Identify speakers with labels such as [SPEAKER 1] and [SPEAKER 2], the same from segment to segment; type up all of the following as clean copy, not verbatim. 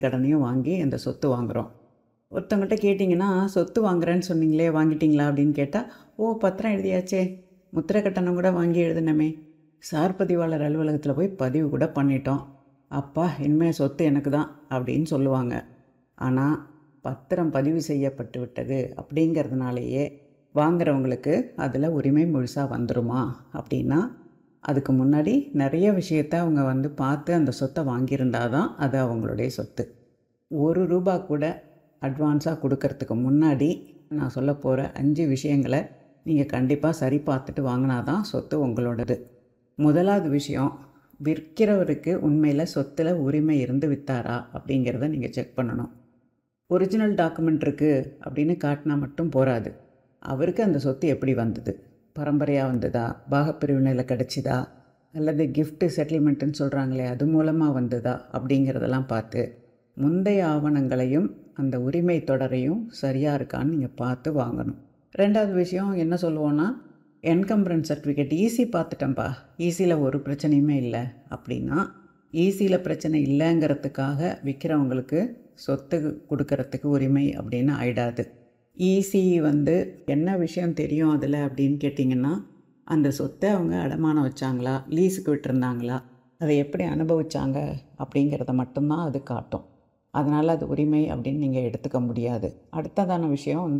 [SPEAKER 1] கடனையும் வாங்கி அந்த சொத்து வாங்குகிறோம். ஒருத்தவங்கள்ட்ட கேட்டிங்கன்னா, சொத்து வாங்குறேன்னு சொன்னீங்களே வாங்கிட்டீங்களா அப்படின்னு கேட்டால், ஓ பத்திரம் எழுதியாச்சே, முத்திரை கட்டணம் கூட வாங்கி எழுதுனமே, சார் பதிவாளர் அலுவலகத்தில் போய் பதிவு கூட பண்ணிட்டோம், அப்பா இனிமேல் சொத்து எனக்கு தான் அப்படின்னு சொல்லுவாங்க. ஆனால் பத்திரம் பதிவு செய்யப்பட்டு விட்டது அப்படிங்கிறதுனாலேயே வாங்குறவங்களுக்கு அதில் உரிமை முழுசாக வந்துடுமா அப்படின்னா, அதுக்கு முன்னாடி நிறைய விஷயத்த அவங்க பார்த்து அந்த சொத்தை வாங்கியிருந்தால் தான் அது அவங்களுடைய சொத்து. ₹1 கூட அட்வான்ஸாக கொடுக்கறதுக்கு முன்னாடி நான் சொல்ல போகிற 5 விஷயங்களை நீங்கள் கண்டிப்பாக சரி பார்த்துட்டு வாங்கினா தான் சொத்து உங்களோடது. முதலாவது விஷயம், விற்கிறவருக்கு உண்மையில் சொத்தில் உரிமை இருந்து விற்றாரா அப்படிங்கிறத நீங்கள் செக் பண்ணணும். ஒரிஜினல் டாக்குமெண்ட் இருக்குது அப்படின்னு காட்டினா மட்டும் போராது. அவருக்கு அந்த சொத்து எப்படி வந்தது, பரம்பரையாக வந்ததா, பாகப்பிரிவினையில் கிடச்சிதா, அல்லது கிஃப்ட்டு செட்டில்மெண்ட்டுன்னு சொல்கிறாங்களே அது மூலமாக வந்ததா அப்படிங்கிறதெல்லாம் பார்த்து முந்தைய ஆவணங்களையும் அந்த உரிமை தொடரையும் சரியாக இருக்கான்னு நீங்கள் பார்த்து வாங்கணும். ரெண்டாவது விஷயம் என்ன சொல்லுவோன்னா, என்கம்பரன்ஸ் சர்டிஃபிகேட் ஈஸி பார்த்துட்டேன்ப்பா, ஈஸியில் ஒரு பிரச்சனையுமே இல்லை அப்படின்னா, ஈஸியில் பிரச்சனை இல்லைங்கிறதுக்காக விற்கிறவங்களுக்கு சொத்து கொடுக்கறதுக்கு உரிமை அப்படின்னு ஆயிடாது. ஈஸி என்ன விஷயம் தெரியும் அதில் அப்படின்னு கேட்டிங்கன்னா, அந்த சொத்தை அவங்க அடமானம் வச்சாங்களா, லீஸுக்கு விட்டுருந்தாங்களா, அதை எப்படி அனுபவிச்சாங்க அப்படிங்கிறத மட்டும்தான் அது காட்டும். அதனால் அது உரிமை அப்படின்னு நீங்கள் எடுத்துக்க முடியாது. அடுத்ததான விஷயம்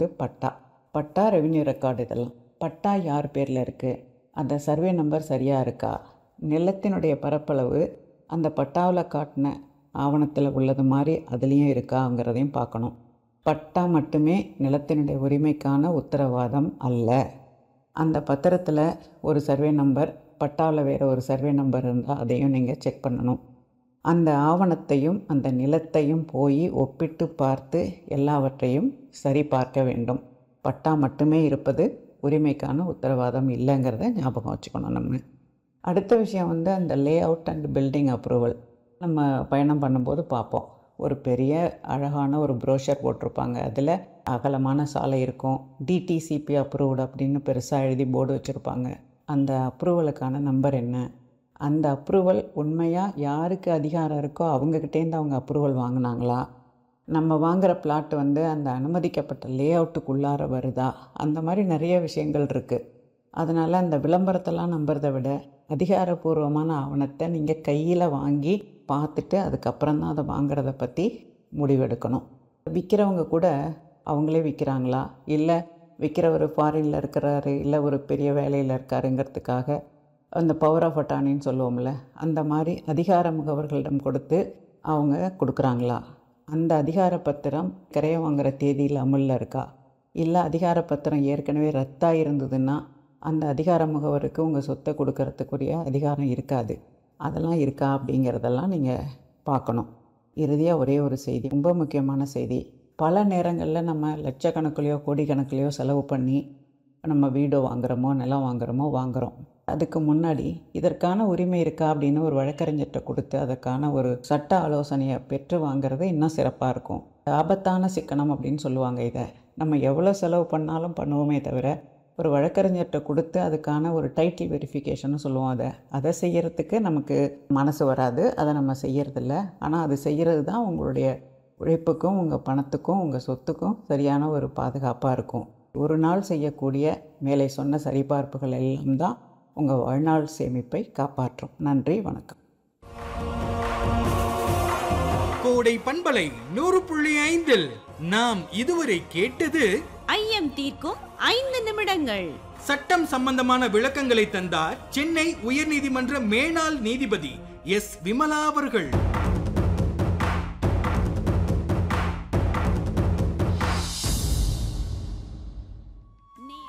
[SPEAKER 1] பட்டா ரெவின்யூ ரெக்கார்டு. இதெல்லாம் பட்டா யார் பேரில் இருக்குது, அந்த சர்வே நம்பர் சரியாக இருக்கா, நிலத்தினுடைய பரப்பளவு அந்த பட்டாவில் காட்டின ஆவணத்தில் உள்ளது மாதிரி அதுலேயும் இருக்காங்கிறதையும் பார்க்கணும். பட்டா மட்டுமே நிலத்தினுடைய உரிமைக்கான உத்தரவாதம் அல்ல. அந்த பத்திரத்தில் ஒரு சர்வே நம்பர், பட்டாவில் வேறு ஒரு சர்வே நம்பர் இருந்தால் அதையும் நீங்கள் செக் பண்ணணும். அந்த ஆவணத்தையும் அந்த நிலத்தையும் போய் ஒப்பிட்டு பார்த்து எல்லாவற்றையும் சரி பார்க்க வேண்டும். பட்டா மட்டுமே இருப்பது உரிமைக்கான உத்தரவாதம் இல்லைங்கிறத ஞாபகம் வச்சுக்கணும். நம்ம அடுத்த விஷயம் அந்த lay out and building approval. நம்ம பயணம் பண்ணும்போது பார்ப்போம், ஒரு பெரிய அழகான ஒரு ப்ரோஷர் போட்டிருப்பாங்க. அதில் அகலமான சாலை இருக்கும், டிடிசிபி அப்ரூவ்டு அப்படின்னு பெருசாக எழுதி போர்டு வச்சுருப்பாங்க. அந்த அப்ரூவலுக்கான நம்பர் என்ன, அந்த அப்ரூவல் உண்மையாக யாருக்கு அதிகாரம் இருக்கோ அவங்கக்கிட்டேருந்து அவங்க அப்ரூவல் வாங்கினாங்களா, நம்ம வாங்குகிற பிளாட் அந்த அனுமதிக்கப்பட்ட லே அவுட்டுக்குள்ளார வருதா, அந்த மாதிரி நிறைய விஷயங்கள் இருக்குது. அதனால் அந்த விளம்பரத்தெல்லாம் நம்புறதை விட அதிகாரப்பூர்வமான ஆவணத்தை நீங்கள் கையில் வாங்கி பார்த்துட்டு அதுக்கப்புறம் தான் அதை வாங்கிறத பற்றி முடிவெடுக்கணும். விற்கிறவங்க கூட அவங்களே விற்கிறாங்களா, இல்லை விற்கிறவர் ஃபாரினில் இருக்கிறாரு, இல்லை ஒரு பெரிய வேலையில் இருக்காருங்கிறதுக்காக அந்த பவர் ஆஃப் அட்டானின்னு சொல்லுவோம்ல, அந்த மாதிரி அதிகார முகவர்களிடம் கொடுத்து அவங்க கொடுக்குறாங்களா, அந்த அதிகார பத்திரம் கரையை வாங்குகிற தேதியில் அமலில் இருக்கா, இல்லை அதிகார பத்திரம் ஏற்கனவே ரத்தாக இருந்ததுன்னா அந்த அதிகார முகவருக்கு உங்கள் சொத்தை கொடுக்கறதுக்குரிய அதிகாரம் இருக்காது. அதெல்லாம் இருக்கா அப்படிங்கிறதெல்லாம் நீங்கள் பார்க்கணும். இறுதியாக ஒரே ஒரு செய்தி, ரொம்ப முக்கியமான செய்தி. பல நேரங்களில் நம்ம லட்சக்கணக்கிலையோ கோடிக்கணக்கிலையோ செலவு பண்ணி நம்ம வீடோ வாங்குகிறோமோ நிலம் வாங்குகிறோம். அதுக்கு முன்னாடி இதற்கான உரிமை இருக்கா அப்படின்னு ஒரு வழக்கறிஞர்கிட்ட கொடுத்து அதற்கான ஒரு சட்ட ஆலோசனையை பெற்று வாங்கிறது இன்னும் சிறப்பாக இருக்கும். ஆபத்தான சிக்கனம் அப்படின்னு சொல்லுவாங்க. இதை நம்ம எவ்வளோ செலவு பண்ணாலும் பண்ணுவோமே தவிர, ஒரு வழக்கறிஞர்கிட்ட கொடுத்து அதுக்கான ஒரு டைட்டில் வெரிஃபிகேஷன்னு சொல்லுவோம். அதை செய்கிறதுக்கு நமக்கு மனசு வராது, அதை நம்ம செய்கிறதில்ல. ஆனால் அது செய்கிறது தான் உங்களுடைய உழைப்புக்கும் உங்கள் பணத்துக்கும் உங்கள் சொத்துக்கும் சரியான ஒரு பாதுகாப்பாக இருக்கும். ஒரு நாள் செய்யக்கூடிய மேலே சொன்ன சரிபார்ப்புகள் எல்லாம் தான் உங்கள் வாழ்நாள் சேமிப்பை காப்பாற்றும். நன்றி, வணக்கம்.
[SPEAKER 2] கோடை பண்பலை 100.5 நாம் இதுவரை கேட்டது
[SPEAKER 3] ஐயம் தீர்க்கும் 5 நிமிடங்கள்.
[SPEAKER 2] சட்டம் சம்பந்தமான விளக்கங்களை தந்தார் சென்னை உயர்நீதிமன்ற மேனாள் நீதிபதி எஸ். விமலா அவர்கள்.